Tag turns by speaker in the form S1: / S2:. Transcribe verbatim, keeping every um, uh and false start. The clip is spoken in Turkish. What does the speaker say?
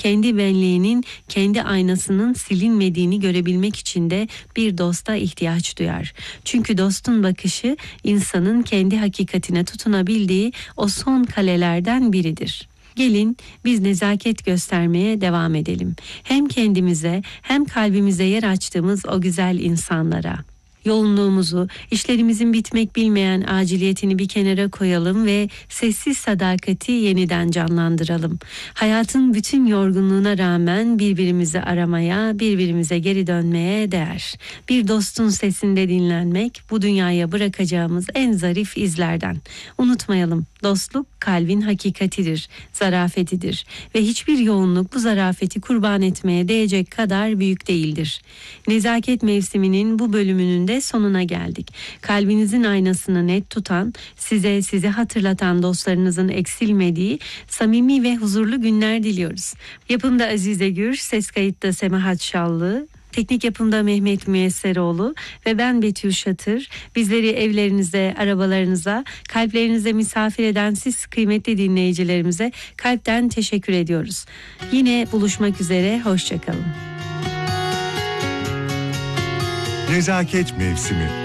S1: kendi benliğinin, kendi aynasının silinmediğini görebilmek için de bir dosta ihtiyaç duyar. Çünkü dostun bakışı insanın kendi hakikatine tutunabildiği o son kalelerden biridir. Gelin biz nezaket göstermeye devam edelim. Hem kendimize hem kalbimize yer açtığımız o güzel insanlara. Yoğunluğumuzu, işlerimizin bitmek bilmeyen aciliyetini bir kenara koyalım ve sessiz sadakati yeniden canlandıralım. Hayatın bütün yorgunluğuna rağmen birbirimizi aramaya, birbirimize geri dönmeye değer. Bir dostun sesinde dinlenmek bu dünyaya bırakacağımız en zarif izlerden. Unutmayalım, dostluk kalbin hakikatidir, zarafetidir ve hiçbir yoğunluk bu zarafeti kurban etmeye değecek kadar büyük değildir. Nezaket mevsiminin bu bölümünün de sonuna geldik. Kalbinizin aynasını net tutan, size sizi hatırlatan dostlarınızın eksilmediği samimi ve huzurlu günler diliyoruz. Yapımda Azize Gür, ses kayıtta Semahat Şallı, teknik yapımda Mehmet Müyesseroğlu ve ben Betül Şatır. Bizleri evlerinize, arabalarınıza, kalplerinize misafir eden siz kıymetli dinleyicilerimize kalpten teşekkür ediyoruz. Yine buluşmak üzere, hoşça kalın.
S2: Nezaket mevsimi.